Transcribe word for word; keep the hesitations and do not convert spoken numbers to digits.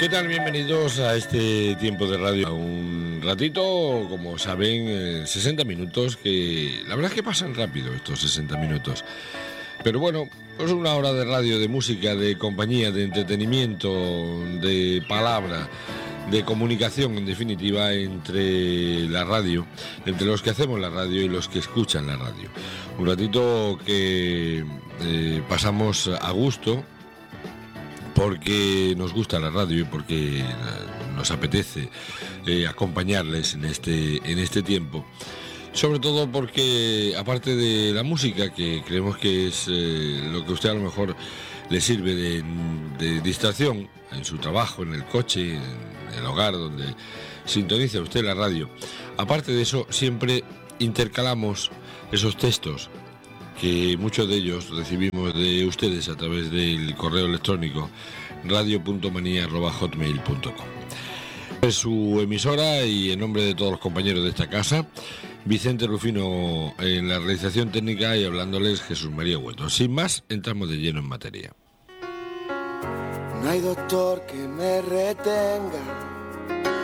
¿Qué tal? Bienvenidos a este tiempo de radio. A un ratito, como saben, sesenta minutos, que la verdad es que pasan rápido estos sesenta minutos. Pero bueno, pues una hora de radio, de música, de compañía, de entretenimiento, de palabra, de comunicación, en definitiva, entre la radio, entre los que hacemos la radio y los que escuchan la radio. Un ratito que eh, pasamos a gusto, porque nos gusta la radio y porque nos apetece eh, acompañarles en este, en este tiempo. Sobre todo porque, aparte de la música, que creemos que es eh, lo que a usted a lo mejor le sirve de, de distracción en su trabajo, en el coche, en el hogar, donde sintoniza usted la radio. Aparte de eso, siempre intercalamos esos textos, que muchos de ellos recibimos de ustedes a través del correo electrónico radio punto manía arroba hotmail punto com. Es su emisora, y en nombre de todos los compañeros de esta casa, Vicente Rufino en la realización técnica, y hablándoles Jesús María Hueto. Sin más, entramos de lleno en materia. No hay doctor que me retenga,